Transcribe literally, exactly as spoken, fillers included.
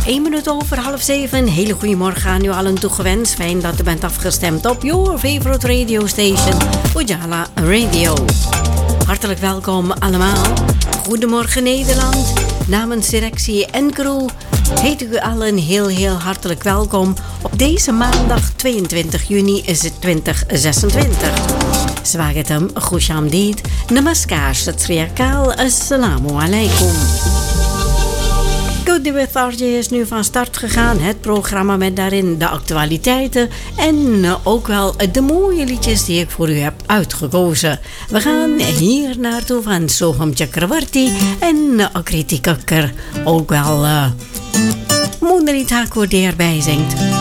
één minuut over half zeven. Een hele goede morgen aan u allen toegewenst. Fijn dat u bent afgestemd op your favorite radio station, Ujala Radio. Hartelijk welkom allemaal. Goedemorgen Nederland. Namens directie en crew heet u allen heel heel hartelijk welkom op deze maandag tweeëntwintig juni is het twintig zesentwintig. Swagatam, Khushamdeed, Namaskar, Sat Sri Akal, Assalamu alaikum. Good Day with R J is nu van start gegaan. Het programma met daarin de actualiteiten en ook wel de mooie liedjes die ik voor u heb uitgekozen. We gaan hier naartoe van Soham Chakravarti en Akriti Kakkar. Ook wel uh, Moonlight Thakur die erbij zingt.